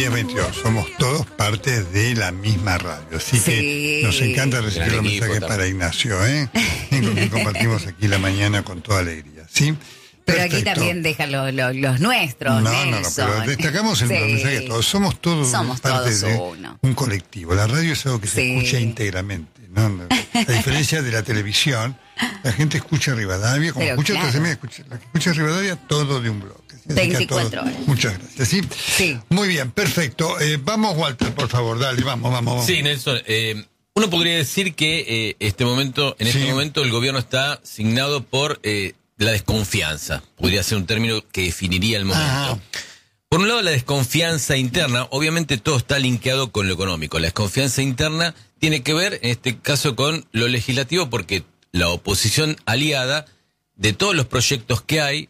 10:22. Somos todos parte de la misma radio. Así que nos encanta recibir los mensajes para Ignacio, con quien compartimos aquí la mañana con toda alegría. ¿Sí? Pero Perfecto. aquí también deja los nuestros. No, pero destacamos en los mensajes todos. Somos parte todos de uno. un colectivo. La radio es algo que se escucha íntegramente, ¿no? A diferencia de la televisión, la gente escucha Rivadavia, como escucha otras emisoras, la que escucha Rivadavia, todo de un bloque. 24 horas. Muchas gracias. ¿Sí? Muy bien, perfecto. Vamos, Walter, por favor, dale, vamos. Sí, Nelson, uno podría decir que en este momento el gobierno está signado por la desconfianza. Podría ser un término que definiría el momento. Ajá. Por un lado, la desconfianza interna, obviamente todo está linkeado con lo económico. La desconfianza interna tiene que ver, en este caso, con lo legislativo, porque la oposición aliada de todos los proyectos que hay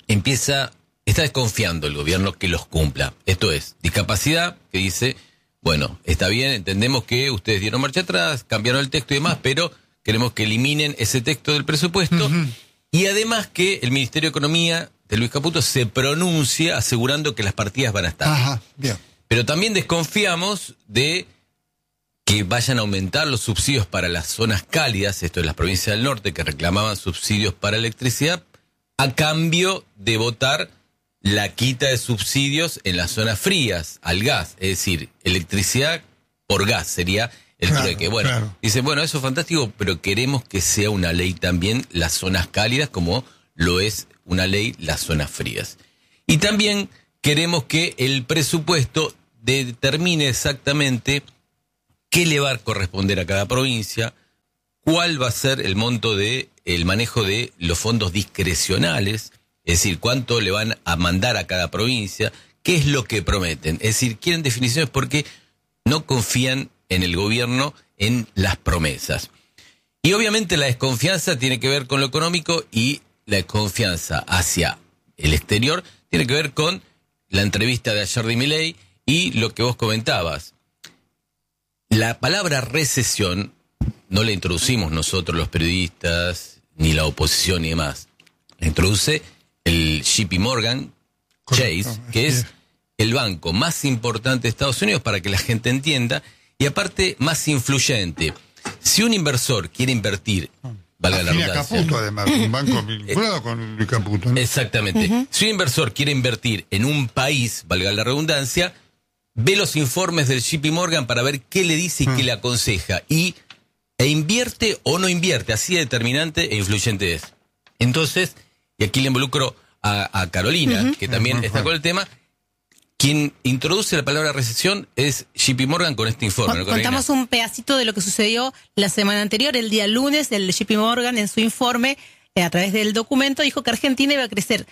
está desconfiando el gobierno que los cumpla. Esto es, discapacidad, que dice, bueno, está bien, entendemos que ustedes dieron marcha atrás, cambiaron el texto y demás, pero queremos que eliminen ese texto del presupuesto. Uh-huh. Y además que el Ministerio de Economía de Luis Caputo se pronuncia asegurando que las partidas van a estar. Ajá, bien. Pero también desconfiamos de que vayan a aumentar los subsidios para las zonas cálidas, esto es las provincias del norte, que reclamaban subsidios para electricidad, a cambio de votar la quita de subsidios en las zonas frías al gas. Es decir, electricidad por gas sería el trueque. Bueno, dice, bueno, eso es fantástico, pero queremos que sea una ley también las zonas cálidas, como lo es una ley las zonas frías. Y también queremos que el presupuesto determine exactamente qué le va a corresponder a cada provincia, cuál va a ser el monto de el manejo de los fondos discrecionales, es decir, cuánto le van a mandar a cada provincia, qué es lo que prometen. Es decir, quieren definiciones porque no confían en el gobierno, en las promesas. Y obviamente la desconfianza tiene que ver con lo económico y la desconfianza hacia el exterior tiene que ver con la entrevista de ayer de Milei y lo que vos comentabas. La palabra recesión no la introducimos nosotros los periodistas, ni la oposición ni demás. La introduce el JP Morgan Chase, que es el banco más importante de Estados Unidos, para que la gente entienda, y aparte más influyente. Si un inversor quiere invertir, valga la redundancia. Caputo, además, un banco vinculado con Luis Caputo, ¿no? Exactamente. Uh-huh. Si un inversor quiere invertir en un país, valga la redundancia, ve los informes del JP Morgan para ver qué le dice y qué le aconseja, e invierte o no invierte, así de determinante e influyente es. Entonces, y aquí le involucro a Carolina, que también está con el tema. Quien introduce la palabra recesión es JP Morgan con este informe, ¿no, Carolina? Contamos un pedacito de lo que sucedió la semana anterior. El día lunes, el JP Morgan en su informe, a través del documento, dijo que Argentina iba a crecer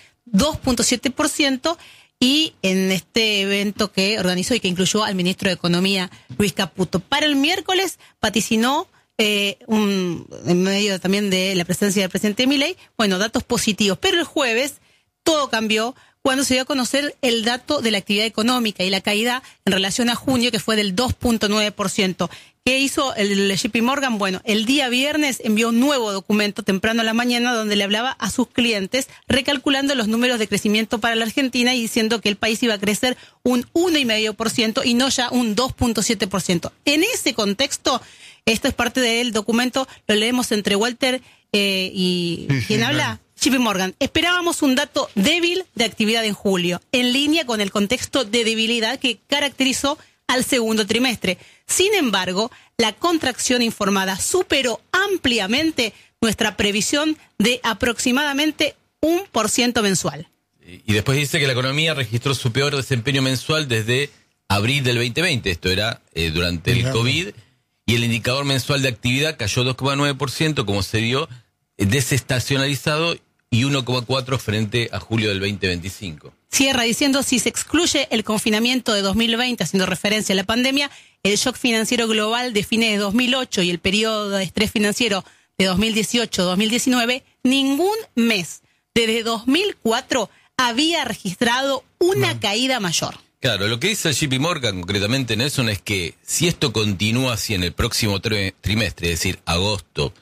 2.7%, y en este evento que organizó y que incluyó al ministro de Economía, Luis Caputo. Para el miércoles vaticinó, en medio también de la presencia del presidente Milei, datos positivos. Pero el jueves todo cambió cuando se dio a conocer el dato de la actividad económica y la caída en relación a junio, que fue del 2.9%. ¿Qué hizo el JP Morgan? Bueno, el día viernes envió un nuevo documento temprano a la mañana donde le hablaba a sus clientes, recalculando los números de crecimiento para la Argentina y diciendo que el país iba a crecer un 1,5% y no ya un 2.7%. En ese contexto, esto es parte del documento, lo leemos entre Walter y ¿quién habla? JP Morgan. Esperábamos un dato débil de actividad en julio, en línea con el contexto de debilidad que caracterizó al segundo trimestre. Sin embargo, la contracción informada superó ampliamente nuestra previsión de aproximadamente 1% mensual. Y después dice que la economía registró su peor desempeño mensual desde abril del 2020. Esto era durante el COVID. Y el indicador mensual de actividad cayó 2,9%, como se dio, desestacionalizado, y 1,4% frente a julio del 2025. Cierra diciendo, si se excluye el confinamiento de 2020, haciendo referencia a la pandemia, el shock financiero global de fines de 2008 y el periodo de estrés financiero de 2018-2019, ningún mes desde 2004 había registrado una caída mayor. Claro, lo que dice el JP Morgan concretamente, Nelson, es que si esto continúa así en el próximo trimestre, es decir, agosto,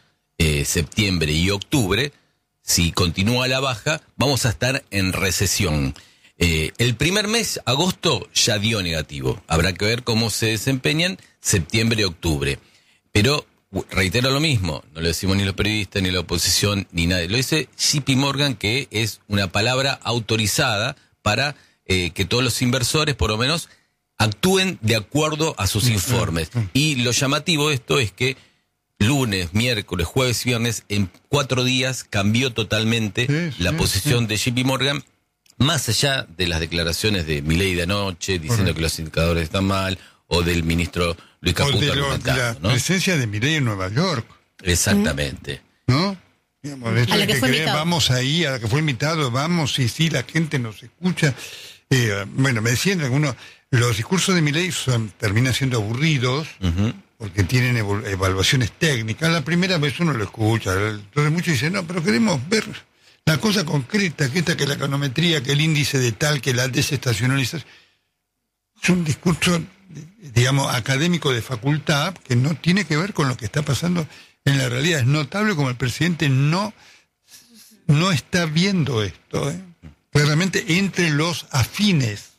septiembre y octubre, si continúa a la baja, vamos a estar en recesión. El primer mes, agosto, ya dio negativo. Habrá que ver cómo se desempeñan septiembre y octubre. Pero reitero lo mismo, no lo decimos ni los periodistas, ni la oposición, ni nadie. Lo dice JP Morgan, que es una palabra autorizada para que todos los inversores, por lo menos, actúen de acuerdo a sus informes. Y lo llamativo de esto es que lunes, miércoles, jueves y viernes, en 4 días cambió totalmente la posición de JP Morgan, más allá de las declaraciones de Milei de anoche, diciendo que los indicadores están mal, o del ministro Luis Caputo argumentando, la presencia de Milei en Nueva York. Exactamente. ¿No? Digamos, a la que fue invitado. Vamos ahí, a la que fue invitado, vamos, y sí, la gente nos escucha. Bueno, me decían algunos, los discursos de Milei terminan siendo aburridos, porque tienen evaluaciones técnicas. La primera vez uno lo escucha, entonces muchos dicen, no, pero queremos ver la cosa concreta, que la econometría, que el índice de tal, que la desestacionalización. Es un discurso, digamos, académico de facultad, que no tiene que ver con lo que está pasando en la realidad. Es notable como el presidente no está viendo esto, claramente entre los afines,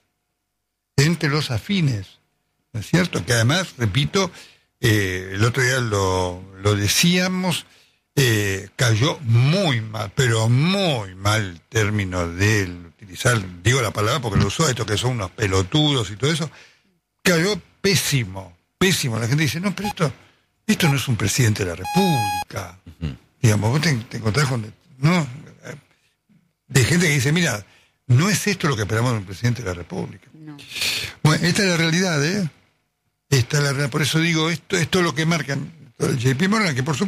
¿no es cierto? Que además, repito, el otro día lo decíamos, cayó muy mal, pero muy mal el término de utilizar, digo la palabra porque lo usó, esto que son unos pelotudos y todo eso, cayó pésimo. La gente dice, no, pero esto no es un presidente de la República. Digamos, vos te encontrás con, ¿no? De gente que dice, mira, no es esto lo que esperamos de un presidente de la República. No. Bueno, esta es la realidad, Esta es la realidad, por eso digo, esto es lo que marcan el JP Morgan, que por supuesto